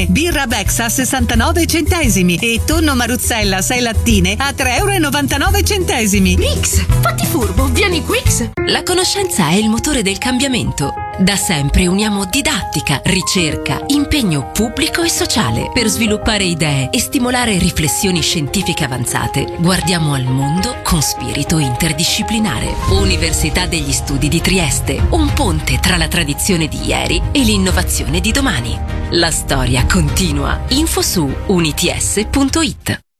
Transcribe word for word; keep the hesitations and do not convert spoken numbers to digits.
Birra Bex a sessantanove centesimi e tonno Maruzzella sei lattine a tre e novantanove centesimi. Quix, fatti furbo, vieni Quix. La conoscenza è il motore del cambiamento. Da sempre uniamo didattica, ricerca, impegno pubblico e sociale per sviluppare idee e stimolare riflessioni scientifiche avanzate. Guardiamo al mondo con spirito interdisciplinare. Università degli Studi di Trieste, un ponte tra la tradizione di ieri e l'innovazione di domani. La storia continua. Info su units punto it.